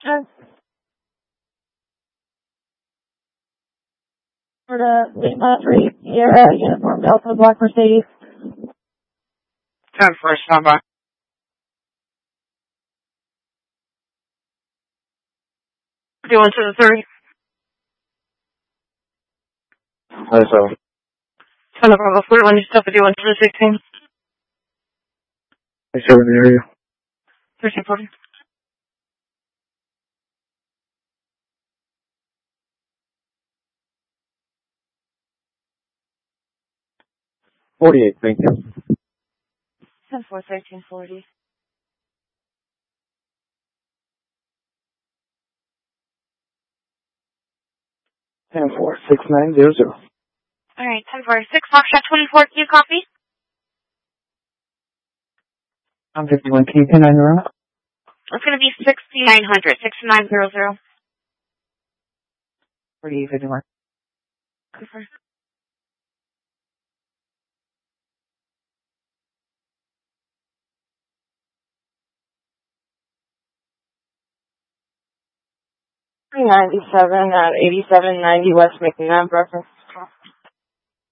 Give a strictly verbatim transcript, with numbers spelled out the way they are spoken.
Uh, for the Lima three Sierra Uniform Delta Black Mercedes. ten four, stand by. fifty-one to the thirty. Hi, seven. ten Bravo, forty-one, you still fifty-one to the sixteen. Hi, seven, the area. thirteen forty. forty-eight, thank you. ten four, thirteen forty. ten four, six nine zero zero. Alright, ten four, six, Foxtrot twenty-four, can you copy? I'm fifty-one, can you ten nine around? It's going to be sixty-nine hundred, sixty-nine hundred. forty-eight, fifty-one. Confirm. ninety-seven at eighty-seven ninety West McNabb, reference.